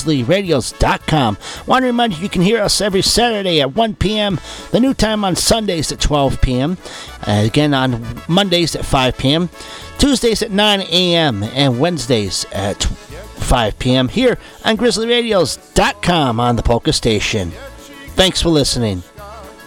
GrizzlyRadios.com. Want to remind you can hear us every Saturday at 1 p.m., the new time on Sundays at 12 p.m., again on Mondays at 5 p.m., Tuesdays at 9 a.m., and Wednesdays at 5 p.m. here on GrizzlyRadios.com on the Polka Station. Thanks for listening.